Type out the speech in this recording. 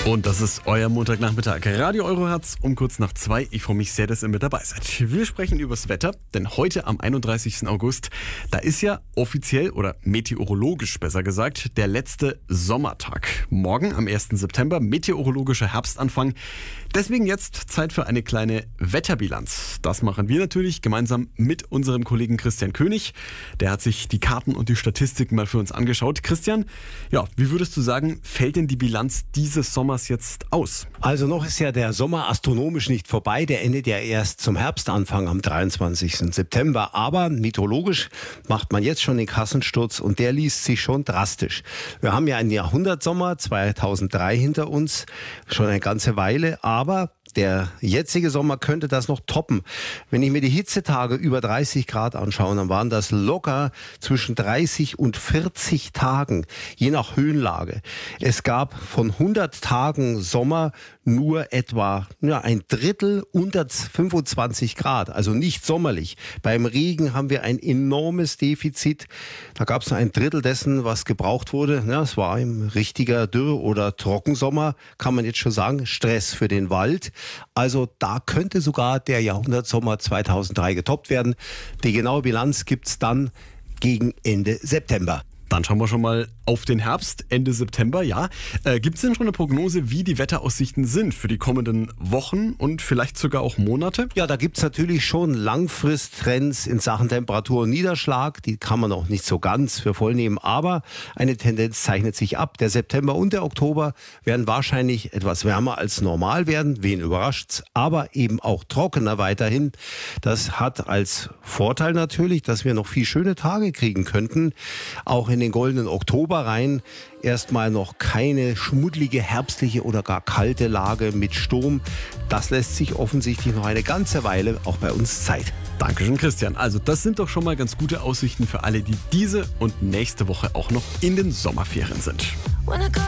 Und das ist euer Montagnachmittag. Radio Eurohertz um kurz nach 2. Ich freue mich sehr, dass ihr mit dabei seid. Wir sprechen übers Wetter, denn heute am 31. August, da ist ja offiziell oder meteorologisch besser gesagt der letzte Sommertag. Morgen am 1. September meteorologischer Herbstanfang. Deswegen jetzt Zeit für eine kleine Wetterbilanz. Das machen wir natürlich gemeinsam mit unserem Kollegen Christian König. Der hat sich die Karten und die Statistiken mal für uns angeschaut. Christian, ja, wie würdest du sagen, fällt denn die Bilanz dieses Sommers jetzt aus? Also noch ist ja der Sommer astronomisch nicht vorbei. Der endet ja erst zum Herbstanfang am 23. September. Aber meteorologisch macht man jetzt schon den Kassensturz und der liest sich schon drastisch. Wir haben ja einen Jahrhundertsommer 2003 hinter uns, schon eine ganze Weile. Aber der jetzige Sommer könnte das noch toppen. Wenn ich mir die Hitzetage über 30 Grad anschaue, dann waren das locker zwischen 30 und 40 Tagen, je nach Höhenlage. Es gab von 100 Tagen Sommer nur etwa ein Drittel unter 25 Grad, also nicht sommerlich. Beim Regen haben wir ein enormes Defizit. Da gab es ein Drittel dessen, was gebraucht wurde. Ja, es war ein richtiger Dürre- oder Trockensommer, kann man jetzt schon sagen. Stress für den Wald. Also da könnte sogar der Jahrhundertsommer 2003 getoppt werden. Die genaue Bilanz gibt's dann gegen Ende September. Dann schauen wir schon mal auf den Herbst, Ende September, ja. Gibt es denn schon eine Prognose, wie die Wetteraussichten sind für die kommenden Wochen und vielleicht sogar auch Monate? Ja, da gibt's natürlich schon Langfristtrends in Sachen Temperatur und Niederschlag. Die kann man auch nicht so ganz für voll nehmen, aber eine Tendenz zeichnet sich ab. Der September und der Oktober werden wahrscheinlich etwas wärmer als normal werden. Wen überrascht's? Aber eben auch trockener weiterhin. Das hat als Vorteil natürlich, dass wir noch viel schöne Tage kriegen könnten. Auch in den goldenen Oktober rein. Erstmal noch keine schmuddlige, herbstliche oder gar kalte Lage mit Sturm. Das lässt sich offensichtlich noch eine ganze Weile auch bei uns Zeit. Dankeschön, Christian. Also das sind doch schon mal ganz gute Aussichten für alle, die diese und nächste Woche auch noch in den Sommerferien sind.